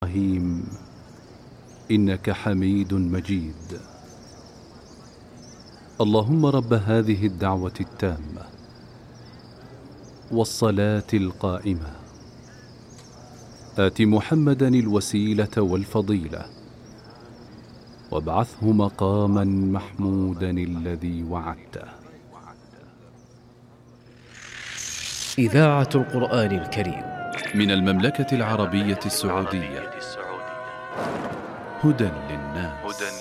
الرحيم إنك حميد مجيد. اللهم رب هذه الدعوة التامة والصلاة القائمة آت محمدا الوسيلة والفضيلة وابعثه مقاما محمودا الذي وعدته. إذاعة القرآن الكريم من المملكة العربية السعودية، هدى للناس.